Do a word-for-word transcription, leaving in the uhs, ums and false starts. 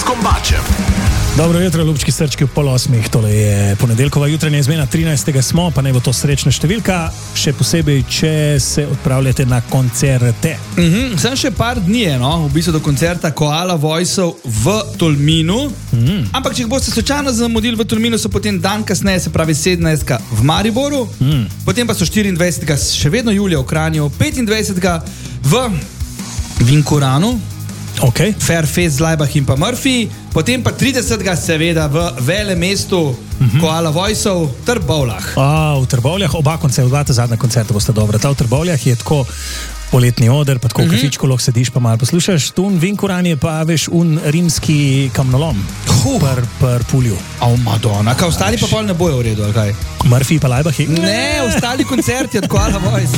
Vaskom Bačem. Dobro jutro, ljubčki srčki v pol osmih. Tole je ponedeljkova jutranja izmena, trinajstega smo, pa naj bo to srečna številka, še posebej, če se odpravljate na koncerte. Mhm, sem še par dni, no, v bistvu do koncerta Koala Voiceov v Tolminu. Mhm. Ampak, če boste slučajno zamudili v Tolminu, so potem dan kasneje, se pravi sedemnajstega v Mariboru, mhm. potem pa so štiriindvajsetega še vedno julija v Kranju, petindvajsetega v Vinkoranu. Okay. Fairface, Zlajbah in pa Murphy, potem pa tridesetega seveda v velemestu uh-huh. Koala Voiceov v Trbovljah. A, v Trbovljah, oba koncerta, oba ta zadnja koncerta bosta dobra. Ta v Trbovljah je tako poletni oder, pa tako uh-huh. kafičko lahko sediš, pa malo poslušaš. Tu v Vinkoran je pa, veš, un rimski kamnolom. Uh. Per, per pulju. Oh, Madonna. Kaj ostali pa pol ne bojo v redu, ali kaj? Murphy pa Lajbah je... Ne, ostali koncerti od Koala Voice.